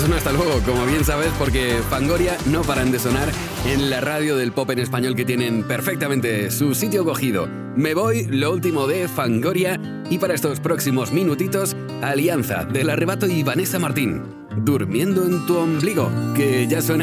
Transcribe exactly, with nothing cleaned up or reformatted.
es un hasta luego, como bien sabes, porque Fangoria no paran de sonar en la radio del pop en español que tienen perfectamente su sitio cogido. Me voy, lo último de Fangoria, y para estos próximos minutitos, Alianza, del Arrebato y Vanessa Martín. Durmiendo en tu ombligo, que ya suena